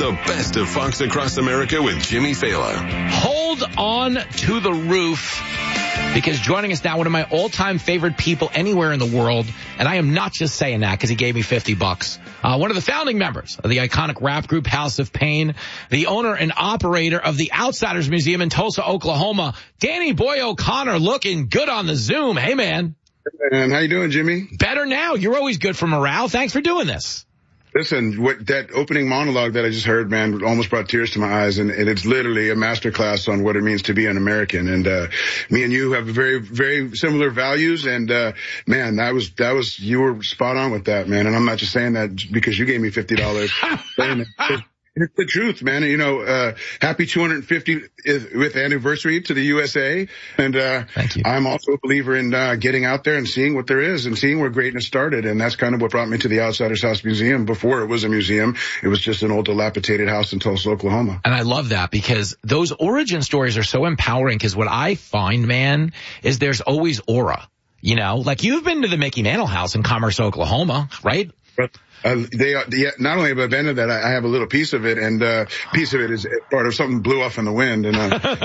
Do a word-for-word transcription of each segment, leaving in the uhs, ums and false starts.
The best of Fox Across America with Jimmy Fallon. Hold on to the roof, because joining us now, one of my all-time favorite people anywhere in the world, and I am not just saying that because he gave me fifty bucks. Uh, one of the founding members of the iconic rap group House of Pain, the owner and operator of the Outsiders Museum in Tulsa, Oklahoma, Danny Boy O'Connor, looking good on the Zoom. Hey, man. And how you doing, Jimmy? Better now. You're always good for morale. Thanks for doing this. Listen, what that opening monologue that I just heard, man, almost brought tears to my eyes, and, and it's literally a masterclass on what it means to be an American. And uh me and you have very, very similar values, and uh man, that was that was you were spot on with that, man. And I'm not just saying that because you gave me fifty dollars. It's the truth, man. You know, uh, happy two hundred fiftieth anniversary to the U S A. And, uh, Thank you. I'm also a believer in, uh, getting out there and seeing what there is and seeing where greatness started. And that's kind of what brought me to the Outsiders House Museum. Before it was a museum, it was just an old dilapidated house in Tulsa, Oklahoma. And I love that because those origin stories are so empowering, because what I find, man, is there's always aura. You know, like you've been to the Mickey Mantle House in Commerce, Oklahoma, right? But Uh, they, they, not only have I been to that, I, I have a little piece of it, and, uh, piece of it is part of something blew off in the wind. And,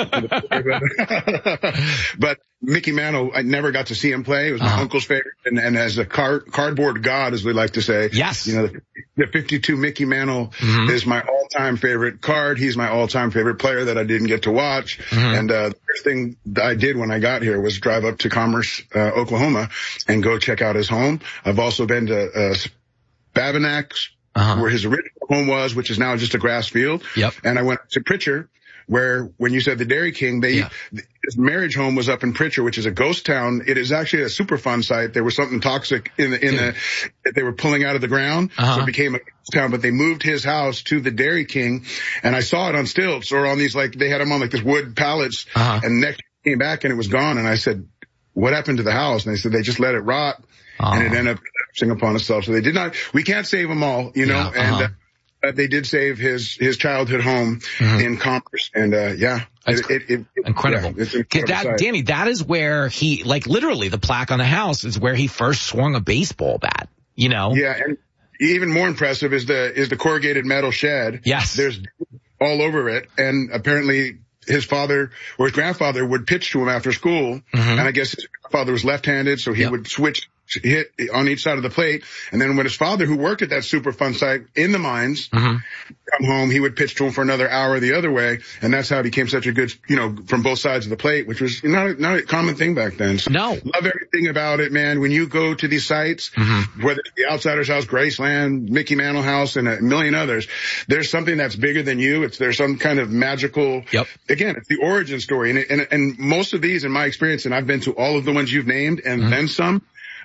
uh, but Mickey Mantle, I never got to see him play. It was my uh-huh. uncle's favorite. And, and as a car, cardboard god, as we like to say. Yes. You know, the, the fifty-two Mickey Mantle mm-hmm. is my all-time favorite card. He's my all-time favorite player that I didn't get to watch. Mm-hmm. And, uh, the first thing that I did when I got here was drive up to Commerce, uh, Oklahoma and go check out his home. I've also been to, uh, Babinacks, uh-huh. where his original home was, which is now just a grass field. Yep. And I went to Pritchard, where when you said the Dairy King, they, yeah. his marriage home was up in Pritchard, which is a ghost town. It is actually a Superfund site. There was something toxic in the, in Dude. the, that they were pulling out of the ground. Uh-huh. So it became a ghost town, but they moved his house to the Dairy King. And I saw it on stilts or on these, like, they had them on like this wood pallets. Uh-huh. And next came back and it was gone. And I said, what happened to the house? And they said, they just let it rot. Uh-huh. And it ended up collapsing upon itself. So they did not, we can't save them all, you know, yeah, uh-huh. and uh, they did save his, his childhood home mm-hmm. in Commerce. And, uh, yeah. It's it, it, it, incredible. Yeah, it's incredible that, Danny, that is where he, like literally the plaque on the house is where he first swung a baseball bat, you know? Yeah. And even more impressive is the, is the corrugated metal shed. Yes. There's all over it. And apparently, his father or his grandfather would pitch to him after school. Mm-hmm. And I guess his father was left-handed, so he yep. would switch, hit on each side of the plate. And then when his father, who worked at that Superfund site in the mines, mm-hmm. come home, he would pitch to him for another hour the other way. And that's how he became such a good, you know, from both sides of the plate, which was not a, not a common thing back then. So no. Love everything about it, man. When you go to these sites, mm-hmm. whether it's the Outsiders House, Graceland, Mickey Mantle House, and a million others, there's something that's bigger than you. It's, there's some kind of magical, yep. again, it's the origin story. And, and, and most of these, in my experience, and I've been to all of the ones you've named and mm-hmm. then some,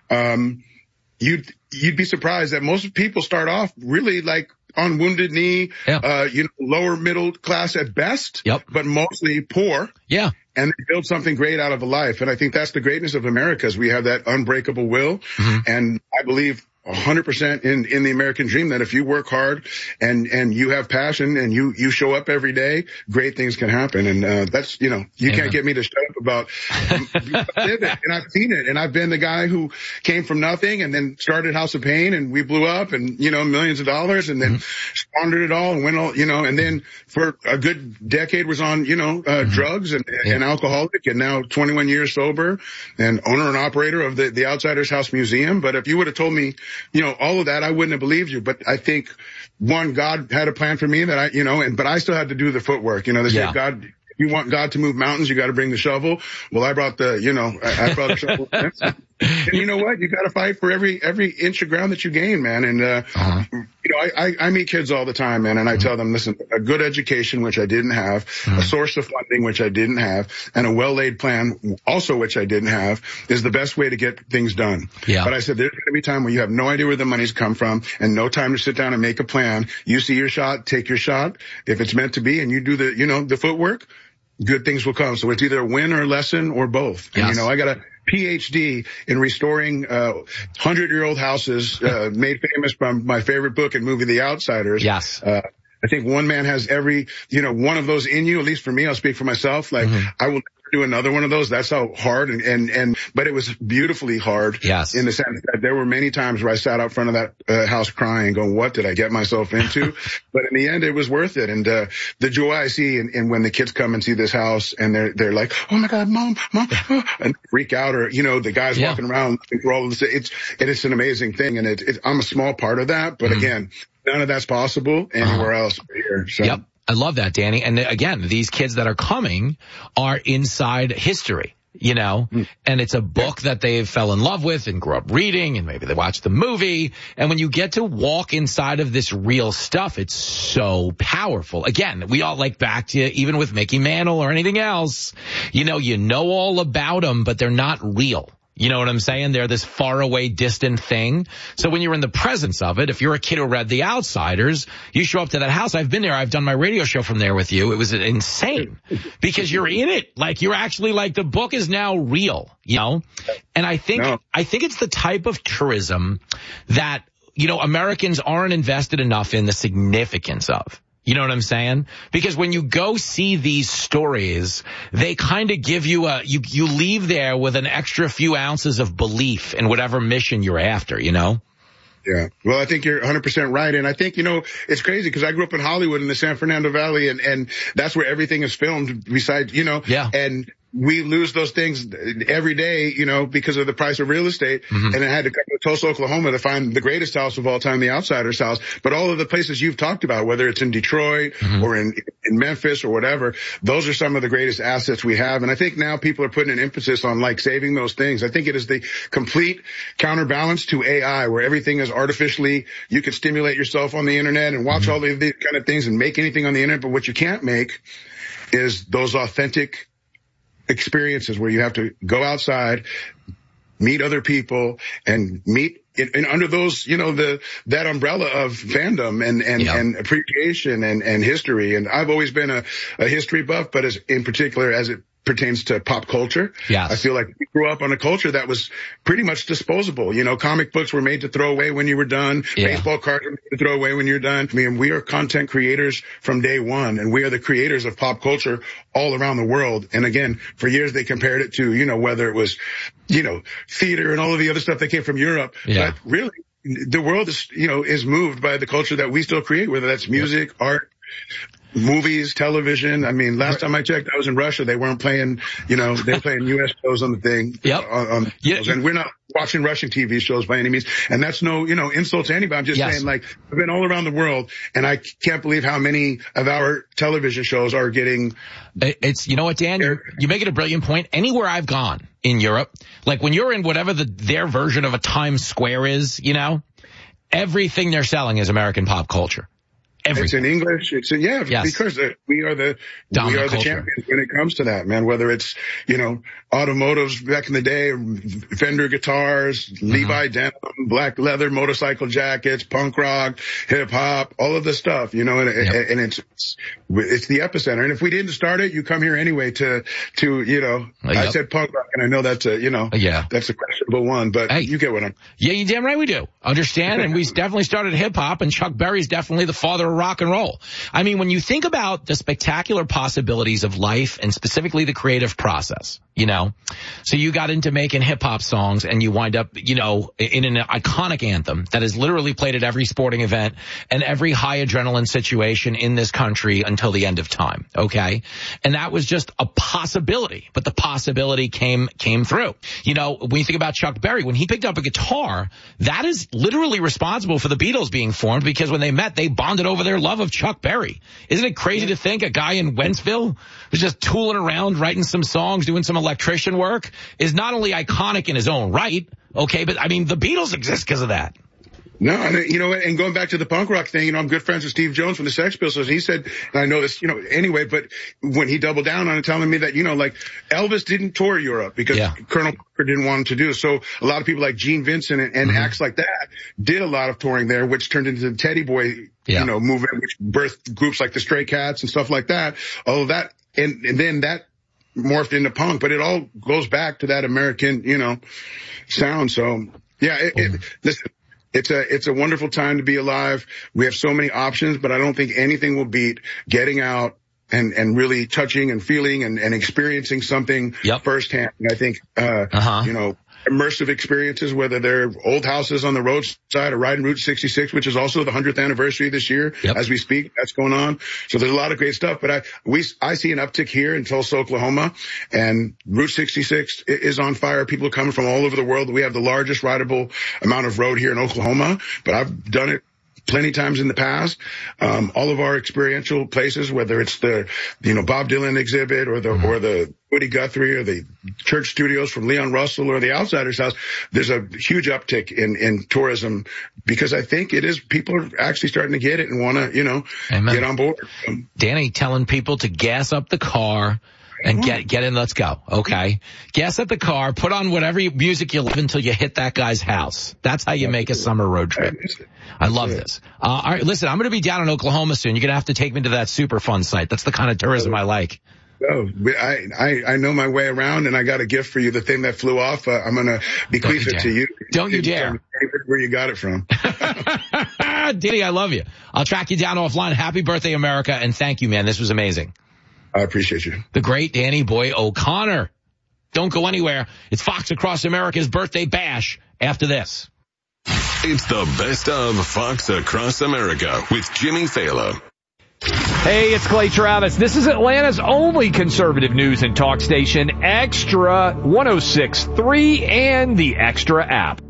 um, you'd, you'd be surprised that most people start off really like on Wounded Knee, yeah. uh, you know, lower middle class at best, yep. but mostly poor. Yeah. And they build something great out of a life. And I think that's the greatness of America, is we have that unbreakable will. Mm-hmm. And I believe one hundred percent in, in the American dream that if you work hard and, and you have passion and you, you show up every day, great things can happen. And, uh, that's, you know, you Amen. Can't get me to shut up about, I live it and I've seen it. And I've been the guy who came from nothing and then started House of Pain and we blew up and, you know, millions of dollars and then mm-hmm. squandered it all and went all, you know, and then for a good decade was on, you know, uh, mm-hmm. drugs and, yeah. and alcoholic, and now twenty-one years sober and owner and operator of the, the Outsiders House Museum. But if you would have told me, you know, all of that, I wouldn't have believed you. But I think, one, God had a plan for me that I, you know, and, but I still had to do the footwork. You know, they yeah. say, God, if you want God to move mountains, you got to bring the shovel. Well, I brought the, you know, I, I brought the shovel. And you know what? You got to fight for every, every inch of ground that you gain, man. And, uh, uh-huh. you know, I, I, I meet kids all the time, man, and I mm-hmm. tell them, listen, a good education, which I didn't have, mm-hmm. a source of funding, which I didn't have, and a well-laid plan, also which I didn't have, is the best way to get things done. Yeah. But I said, there's going to be time where you have no idea where the money's come from and no time to sit down and make a plan. You see your shot, take your shot. If it's meant to be and you do the, you know, the footwork, good things will come. So it's either a win or a lesson or both. Yes. And, you know, I got a P H D in restoring uh hundred-year-old houses, uh made famous by my favorite book and movie, The Outsiders. Yes. Uh I think one man has every, you know, one of those in you, at least for me, I'll speak for myself. Like, mm-hmm. I will do another one of those. That's how hard and, and, and, but it was beautifully hard. Yes. In the sense that there were many times where I sat out front of that uh, house crying, going, what did I get myself into? But in the end, it was worth it. And, uh, the joy I see in, in when the kids come and see this house and they're, they're like, oh my God, mom, mom, oh, and freak out, or, you know, the guys yeah. walking around for all of this. It's, and it's an amazing thing. And it, it, I'm a small part of that. But mm-hmm. again, none of that's possible anywhere uh-huh. else here. So. Yep. I love that, Danny. And again, these kids that are coming are inside history, you know, mm. and it's a book that they fell in love with and grew up reading, and maybe they watched the movie. And when you get to walk inside of this real stuff, it's so powerful. Again, we all like back to even with Mickey Mantle or anything else, you know, you know all about them, but they're not real. You know what I'm saying? They're this far away, distant thing. So when you're in the presence of it, if you're a kid who read The Outsiders, you show up to that house. I've been there. I've done my radio show from there with you. It was insane because you're in it. Like, you're actually like, the book is now real, you know? And I think, no. I think it's the type of tourism that, you know, Americans aren't invested enough in the significance of. You know what I'm saying? Because when you go see these stories, they kind of give you a, you, you leave there with an extra few ounces of belief in whatever mission you're after, you know? Yeah. Well, I think you're one hundred percent right. And I think, you know, it's crazy because I grew up in Hollywood in the San Fernando Valley, and, and that's where everything is filmed besides, you know, yeah. and we lose those things every day, you know, because of the price of real estate. Mm-hmm. And I had to come to Tulsa, Oklahoma to find the greatest house of all time, the Outsiders house. But all of the places you've talked about, whether it's in Detroit mm-hmm. or in, in Memphis or whatever, those are some of the greatest assets we have. And I think now people are putting an emphasis on like saving those things. I think it is the complete counterbalance to A I, where everything is artificially, you can stimulate yourself on the internet and watch mm-hmm. all of these kind of things and make anything on the internet. But what you can't make is those authentic experiences where you have to go outside, meet other people, and meet and, and under those, you know, the that umbrella of fandom and and, yeah. and appreciation and, and history. And I've always been a, a history buff, but as in particular as it pertains to pop culture. Yes. I feel like we grew up on a culture that was pretty much disposable. You know, comic books were made to throw away when you were done. Yeah. Baseball cards were made to throw away when you're done. I mean, we are content creators from day one, and we are the creators of pop culture all around the world. And again, for years they compared it to, you know, whether it was, you know, theater and all of the other stuff that came from Europe. Yeah. But really, the world is, you know, is moved by the culture that we still create, whether that's music, yeah. art, movies, television. I mean, last time I checked, I was in Russia. They weren't playing, you know, they were playing U S shows on the thing. Yep. On, on yeah. And we're not watching Russian T V shows by any means. And that's no, you know, insult to anybody. I'm just yes. saying, like, I've been all around the world, and I can't believe how many of our television shows are getting. It's, you know what, Dan? You, you make it a brilliant point. Anywhere I've gone in Europe, like when you're in whatever the their version of a Times Square is, you know, everything they're selling is American pop culture. Everything. It's in English. It's in, yeah, yes. because uh, we are the, Dominant we are the culture. champions when it comes to that, man. Whether it's, you know, automotives back in the day, Fender guitars, mm-hmm. Levi denim, black leather, motorcycle jackets, punk rock, hip hop, all of the stuff, you know, and, yep. and it's, it's, it's the epicenter. And if we didn't start it, you come here anyway to, to, you know, uh, yep. I said punk rock, and I know that's a, you know, yeah. that's a questionable one, but hey. you get what I'm. Yeah, you damn right we do. Understand? And we definitely started hip hop, and Chuck Berry's definitely the father of rock and roll. I mean, when you think about the spectacular possibilities of life, and specifically the creative process, you know, so you got into making hip hop songs, and you wind up, you know, in an iconic anthem that is literally played at every sporting event and every high adrenaline situation in this country until the end of time. Okay. And that was just a possibility, but the possibility came, came through. You know, when you think about Chuck Berry, when he picked up a guitar, that is literally responsible for the Beatles being formed, because when they met, they bonded over their love of Chuck Berry. Isn't it crazy to think a guy in Wentzville who's just tooling around, writing some songs, doing some electrician work, is not only iconic in his own right, okay, but I mean, the Beatles exist because of that. No, and you know, and going back to the punk rock thing, you know, I'm good friends with Steve Jones from the Sex Pistols. He said, and I know this, you know, anyway, but when he doubled down on it, telling me that, you know, like Elvis didn't tour Europe because yeah. Colonel Parker didn't want him to do. So a lot of people like Gene Vincent and, and mm-hmm. acts like that did a lot of touring there, which turned into the Teddy Boy, yeah. you know, movement, which birthed groups like the Stray Cats and stuff like that. All of that, and, and then that morphed into punk, but it all goes back to that American, you know, sound. So yeah, it, mm-hmm. it, listen. It's a, it's a wonderful time to be alive. We have so many options, but I don't think anything will beat getting out and, and really touching and feeling and, and experiencing something yep. firsthand. And I think, uh, uh-huh. you know, immersive experiences, whether they're old houses on the roadside or riding Route sixty-six, which is also the hundredth anniversary this year yep. as we speak. That's going on. So there's a lot of great stuff. But I, we, I see an uptick here in Tulsa, Oklahoma, and Route sixty-six is on fire. People are coming from all over the world. We have the largest rideable amount of road here in Oklahoma, but I've done it plenty times in the past. Um, all of our experiential places, whether it's the, you know, Bob Dylan exhibit or the, mm-hmm. or the Woody Guthrie or the church studios from Leon Russell or the Outsiders House, there's a huge uptick in, in tourism because I think it is, people are actually starting to get it and want to, you know, Amen. Get on board. Um, Danny telling people to gas up the car and get, get in, let's go. Okay. Gas up the car, put on whatever music you love until you hit that guy's house. That's how you make a summer road trip. I love this. Uh, all right, listen, I'm going to be down in Oklahoma soon. You're going to have to take me to that super fun site. That's the kind of tourism I like. Oh, I, I, I know my way around, and I got a gift for you. The thing that flew off, uh, I'm going to bequeath it to you. Don't you dare. Where you got it from. Danny, I love you. I'll track you down offline. Happy birthday, America, and thank you, man. This was amazing. I appreciate you. The great Danny Boy O'Connor. Don't go anywhere. It's Fox Across America's birthday bash after this. It's the best of Fox Across America with Jimmy Fallon. Hey, it's Clay Travis. This is Atlanta's only conservative news and talk station, Extra one oh six point three and the Extra app.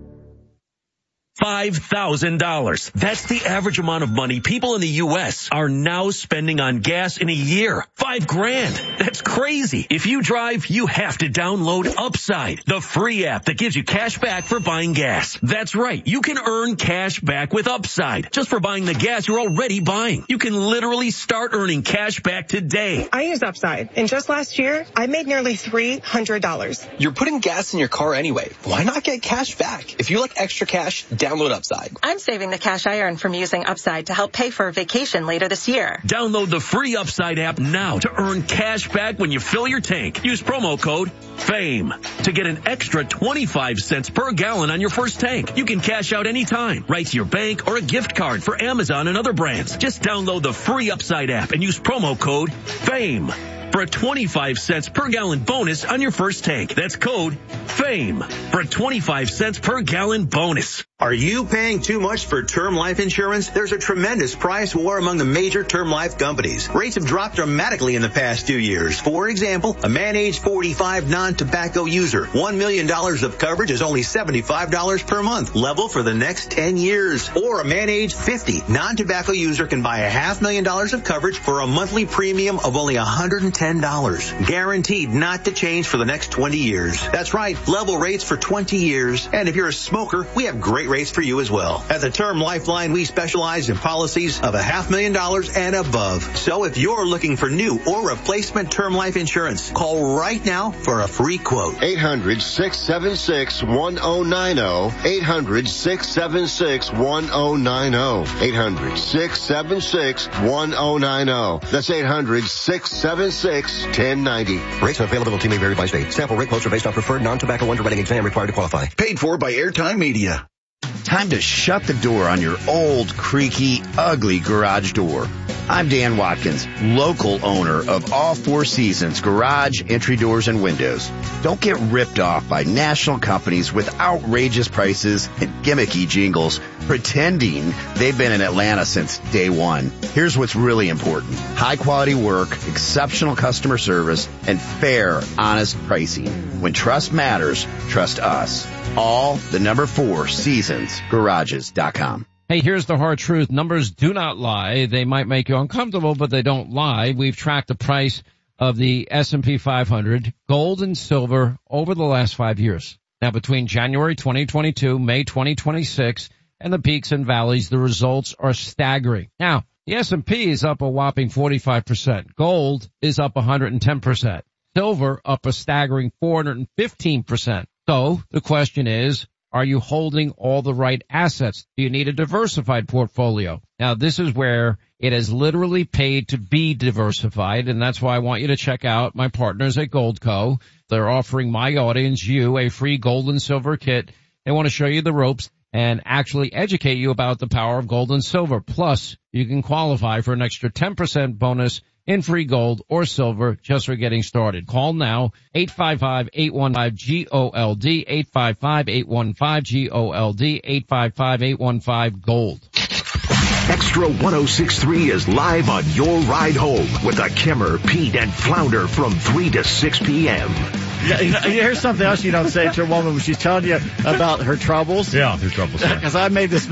five thousand dollars. That's the average amount of money people in the U S are now spending on gas in a year. Five grand. That's crazy. If you drive, you have to download Upside, the free app that gives you cash back for buying gas. That's right. You can earn cash back with Upside just for buying the gas you're already buying. You can literally start earning cash back today. I use Upside, and just last year, I made nearly three hundred dollars. You're putting gas in your car anyway. Why not get cash back? If you like extra cash, download Upside. I'm saving the cash I earn from using Upside to help pay for a vacation later this year. Download the free Upside app now to earn cash back when you fill your tank. Use promo code FAME to get an extra twenty-five cents per gallon on your first tank. You can cash out anytime, right to your bank or a gift card for Amazon and other brands. Just download the free Upside app and use promo code FAME for a twenty-five cents per gallon bonus on your first tank. That's code FAME for a twenty-five cents per gallon bonus. Are you paying too much for term life insurance? There's a tremendous price war among the major term life companies. Rates have dropped dramatically in the past few years. For example, a man age forty-five non-tobacco user, one million dollars of coverage is only seventy-five dollars per month, level for the next ten years. Or a man age fifty non-tobacco user can buy a half million dollars of coverage for a monthly premium of only one hundred ten dollars. Guaranteed not to change for the next twenty years. That's right, level rates for twenty years. And if you're a smoker, we have great rates for you as well. At the Term Lifeline, we specialize in policies of a half million dollars and above. So if you're looking for new or replacement term life insurance, call right now for a free quote. eight hundred, six seven six, one oh nine oh. eight hundred, six seven six, one oh nine oh. eight hundred, six seven six, one oh nine oh. That's eight hundred, six seven six, one oh nine oh. Rates and availability may vary by state. Sample rate quotes are based on preferred non-tobacco underwriting exam required to qualify. Paid for by Airtime Media. Time to shut the door on your old, creaky, ugly garage door. I'm Dan Watkins, local owner of All Four Seasons Garage, Entry Doors, and Windows. Don't get ripped off by national companies with outrageous prices and gimmicky jingles pretending they've been in Atlanta since day one. Here's what's really important. High quality work, exceptional customer service, and fair, honest pricing. When trust matters, trust us. All the number four seasons garages dot com. Hey, here's the hard truth. Numbers do not lie. They might make you uncomfortable, but they don't lie. We've tracked the price of the S and P five hundred, gold and silver, over the last five years. Now, between January twenty twenty-two, May twenty twenty-six, and the peaks and valleys, the results are staggering. Now, the S and P is up a whopping forty-five percent. Gold is up one hundred ten percent. Silver up a staggering four hundred fifteen percent. So the question is, are you holding all the right assets? Do you need a diversified portfolio? Now, this is where it has literally paid to be diversified, and that's why I want you to check out my partners at Goldco. They're offering my audience, you, a free gold and silver kit. They want to show you the ropes and actually educate you about the power of gold and silver. Plus, you can qualify for an extra ten percent bonus in free gold or silver just for getting started. Call now, eight five five, eight one five, G O L D, eight five five, eight one five, G O L D, eight five five, eight one five, GOLD. Extra one oh six point three is live on your ride home with the Kimmer, Pete, and Flounder from three to six p.m. Yeah, you know, here's something else you don't say to a woman when she's telling you about her troubles. Yeah, her troubles. Because I made this